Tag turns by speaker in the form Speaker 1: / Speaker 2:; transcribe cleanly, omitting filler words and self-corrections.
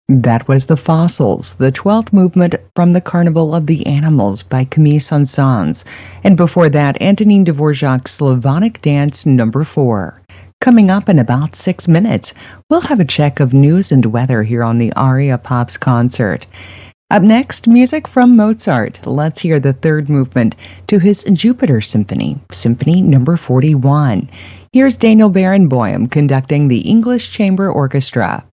Speaker 1: That was The Fossils, the 12th movement from the Carnival of the Animals by Camille Saint-Saëns. And before that, Antonin Dvorak's Slavonic Dance Number 4. Coming up in about 6 minutes, we'll have a check of news and weather here on the Aria Pops concert. Up next, music from Mozart. Let's hear the third movement to his Jupiter Symphony, Symphony Number 41. Here's Daniel Barenboim conducting the English Chamber Orchestra.